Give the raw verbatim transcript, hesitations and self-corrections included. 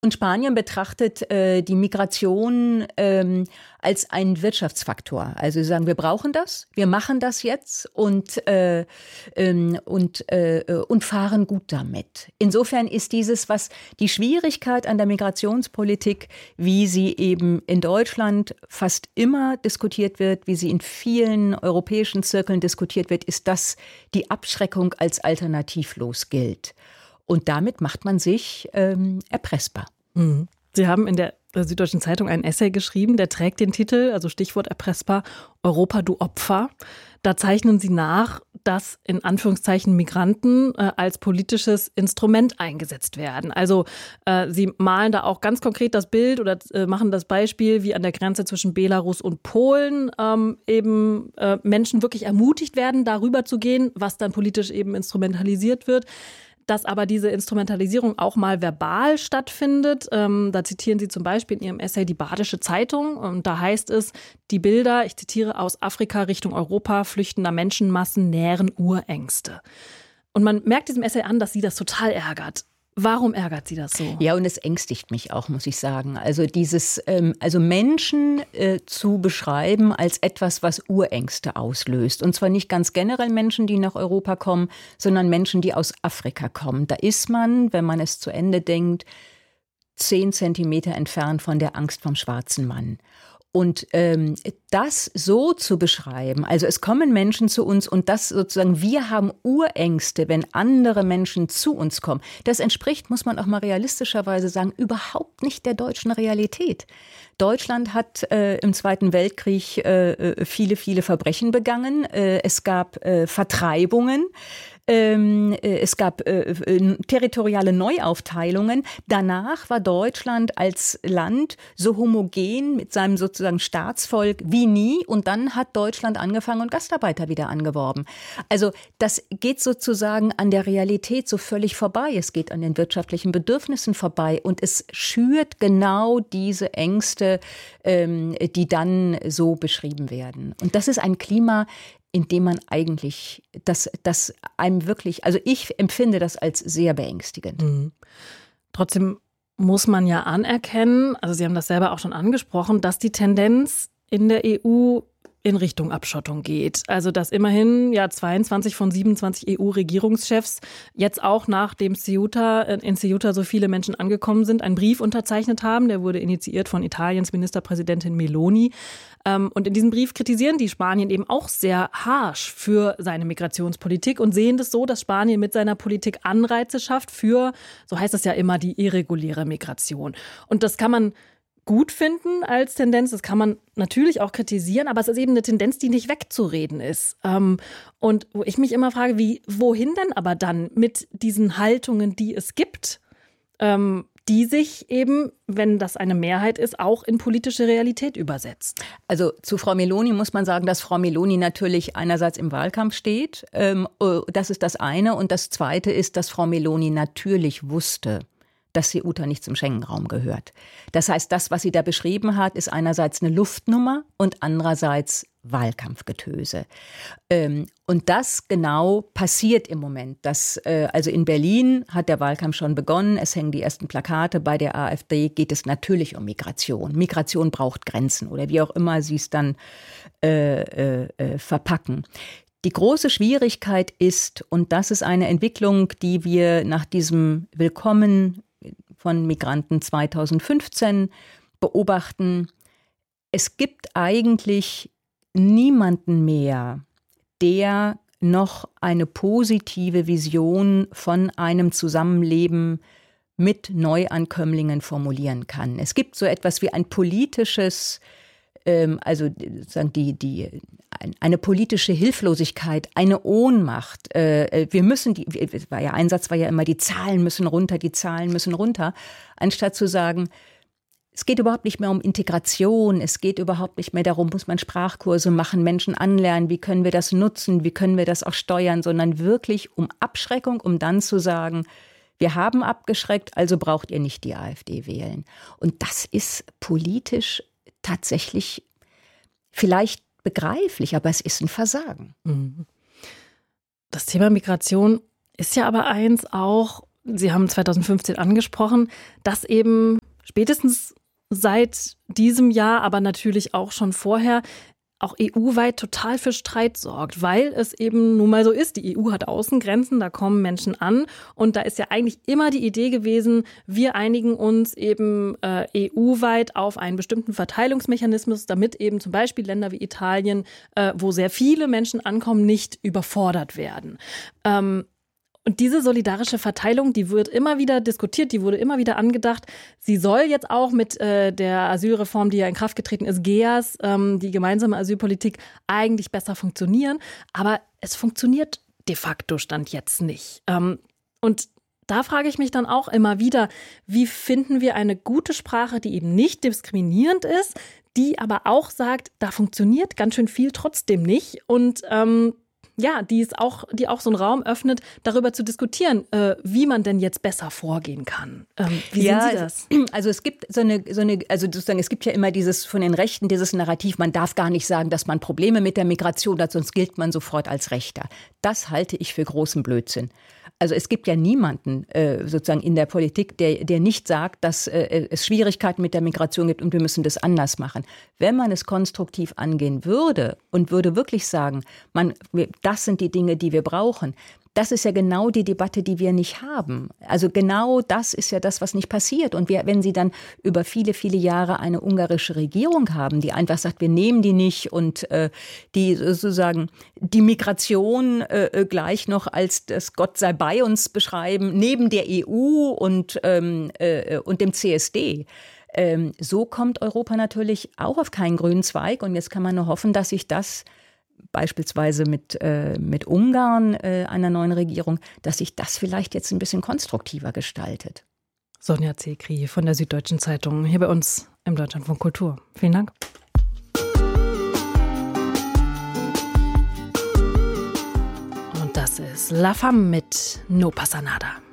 Und Spanien betrachtet äh, die Migration ähm, als einen Wirtschaftsfaktor. Also sie sagen, wir brauchen das, wir machen das jetzt und, äh, ähm, und, äh, und fahren gut damit. Insofern ist dieses, was die Schwierigkeit an der Migrationspolitik, wie sie eben in Deutschland fast immer diskutiert wird, wie sie in vielen europäischen Zirkeln diskutiert wird, ist, dass die Abschreckung als alternativlos gilt. Und damit macht man sich ähm, erpressbar. Mhm. Sie haben in der Süddeutschen Zeitung einen Essay geschrieben, der trägt den Titel, also Stichwort erpressbar, Europa, du Opfer. Da zeichnen Sie nach, dass in Anführungszeichen Migranten äh, als politisches Instrument eingesetzt werden. Also äh, Sie malen da auch ganz konkret das Bild oder äh, machen das Beispiel, wie an der Grenze zwischen Belarus und Polen ähm, eben äh, Menschen wirklich ermutigt werden, darüber zu gehen, was dann politisch eben instrumentalisiert wird. Dass aber diese Instrumentalisierung auch mal verbal stattfindet. Ähm, da zitieren Sie zum Beispiel in Ihrem Essay die Badische Zeitung. Und da heißt es, die Bilder, ich zitiere, aus Afrika Richtung Europa flüchtender Menschenmassen nähren Urängste. Und man merkt diesem Essay an, dass Sie das total ärgert. Warum ärgert Sie das so? Ja, und es ängstigt mich auch, muss ich sagen. Also dieses, ähm, also Menschen äh, zu beschreiben als etwas, was Urängste auslöst. Und zwar nicht ganz generell Menschen, die nach Europa kommen, sondern Menschen, die aus Afrika kommen. Da ist man, wenn man es zu Ende denkt, zehn Zentimeter entfernt von der Angst vom schwarzen Mann. Und ähm, das so zu beschreiben, also es kommen Menschen zu uns und das sozusagen, wir haben Urängste, wenn andere Menschen zu uns kommen. Das entspricht, muss man auch mal realistischerweise sagen, überhaupt nicht der deutschen Realität. Deutschland hat äh, im Zweiten Weltkrieg äh, viele, viele Verbrechen begangen. Äh, es gab äh, Vertreibungen. Ähm, es gab äh, territoriale Neuaufteilungen. Danach war Deutschland als Land so homogen mit seinem sozusagen Staatsvolk wie nie. Und dann hat Deutschland angefangen und Gastarbeiter wieder angeworben. Also das geht sozusagen an der Realität so völlig vorbei. Es geht an den wirtschaftlichen Bedürfnissen vorbei. Und es schürt genau diese Ängste, ähm, die dann so beschrieben werden. Und das ist ein Klima, in dem man eigentlich, das, das einem wirklich, also ich empfinde das als sehr beängstigend. Mhm. Trotzdem muss man ja anerkennen, also Sie haben das selber auch schon angesprochen, dass die Tendenz in der E U in Richtung Abschottung geht. Also dass immerhin ja zweiundzwanzig von siebenundzwanzig E U-Regierungschefs jetzt auch nach dem Ceuta, in Ceuta so viele Menschen angekommen sind, einen Brief unterzeichnet haben. Der wurde initiiert von Italiens Ministerpräsidentin Meloni. Und in diesem Brief kritisieren die Spanien eben auch sehr harsch für seine Migrationspolitik und sehen das so, dass Spanien mit seiner Politik Anreize schafft für, so heißt es ja immer, die irreguläre Migration. Und das kann man gut finden als Tendenz, das kann man natürlich auch kritisieren, aber es ist eben eine Tendenz, die nicht wegzureden ist. Und wo ich mich immer frage, wie, wohin denn aber dann mit diesen Haltungen, die es gibt, die sich eben, wenn das eine Mehrheit ist, auch in politische Realität übersetzt? Also zu Frau Meloni muss man sagen, dass Frau Meloni natürlich einerseits im Wahlkampf steht. Das ist das eine. Und das zweite ist, dass Frau Meloni natürlich wusste, dass Ceuta nicht zum Schengen-Raum gehört. Das heißt, das, was sie da beschrieben hat, ist einerseits eine Luftnummer und andererseits Wahlkampfgetöse. Und das genau passiert im Moment. Das, also in Berlin hat der Wahlkampf schon begonnen. Es hängen die ersten Plakate. Bei der AfD geht es natürlich um Migration. Migration braucht Grenzen oder wie auch immer sie es dann äh, äh, verpacken. Die große Schwierigkeit ist, und das ist eine Entwicklung, die wir nach diesem Willkommen von Migranten zweitausendfünfzehn beobachten, es gibt eigentlich niemanden mehr, der noch eine positive Vision von einem Zusammenleben mit Neuankömmlingen formulieren kann. Es gibt so etwas wie ein politisches, ähm, also sozusagen die, die, eine politische Hilflosigkeit, eine Ohnmacht. Äh, wir müssen, die, war ja, Einsatz war ja immer, die Zahlen müssen runter, die Zahlen müssen runter, anstatt zu sagen, es geht überhaupt nicht mehr um Integration, es geht überhaupt nicht mehr darum, muss man Sprachkurse machen, Menschen anlernen, wie können wir das nutzen, wie können wir das auch steuern, sondern wirklich um Abschreckung, um dann zu sagen, wir haben abgeschreckt, also braucht ihr nicht die AfD wählen. Und das ist politisch tatsächlich vielleicht begreiflich, aber es ist ein Versagen. Das Thema Migration ist ja aber eins auch, Sie haben zweitausendfünfzehn angesprochen, dass eben spätestens seit diesem Jahr, aber natürlich auch schon vorher, auch E U-weit total für Streit sorgt, weil es eben nun mal so ist. Die E U hat Außengrenzen, da kommen Menschen an und da ist ja eigentlich immer die Idee gewesen, wir einigen uns eben äh, E U-weit auf einen bestimmten Verteilungsmechanismus, damit eben zum Beispiel Länder wie Italien, äh, wo sehr viele Menschen ankommen, nicht überfordert werden. Ähm, Und diese solidarische Verteilung, die wird immer wieder diskutiert, die wurde immer wieder angedacht. Sie soll jetzt auch mit äh, der Asylreform, die ja in Kraft getreten ist, G E A S, ähm, die gemeinsame Asylpolitik, eigentlich besser funktionieren. Aber es funktioniert de facto Stand jetzt nicht. Ähm, und da frage ich mich dann auch immer wieder, wie finden wir eine gute Sprache, die eben nicht diskriminierend ist, die aber auch sagt, da funktioniert ganz schön viel trotzdem nicht. Und ähm, Ja, die ist auch, die auch so einen Raum öffnet, darüber zu diskutieren, äh, wie man denn jetzt besser vorgehen kann. Ähm, wie ja, sehen Sie das? Also es gibt so eine, so eine, also sozusagen, es gibt ja immer dieses von den Rechten, dieses Narrativ, man darf gar nicht sagen, dass man Probleme mit der Migration hat, sonst gilt man sofort als Rechter. Das halte ich für großen Blödsinn. Also es gibt ja niemanden äh, sozusagen in der Politik, der, der nicht sagt, dass äh, es Schwierigkeiten mit der Migration gibt und wir müssen das anders machen. Wenn man es konstruktiv angehen würde und würde wirklich sagen, man, das sind die Dinge, die wir brauchen, das ist ja genau die Debatte, die wir nicht haben. Also genau das ist ja das, was nicht passiert. Und wir, wenn Sie dann über viele, viele Jahre eine ungarische Regierung haben, die einfach sagt, wir nehmen die nicht und äh, die sozusagen die Migration äh, gleich noch als das Gott sei bei uns beschreiben, neben der E U und, ähm, äh, und dem C S D. Ähm, so kommt Europa natürlich auch auf keinen grünen Zweig. Und jetzt kann man nur hoffen, dass sich das beispielsweise mit, äh, mit Ungarn, äh, einer neuen Regierung, dass sich das vielleicht jetzt ein bisschen konstruktiver gestaltet. Sonja Zekri von der Süddeutschen Zeitung, hier bei uns im Deutschlandfunk Kultur. Vielen Dank. Und das ist La Femme mit No Pasa Nada.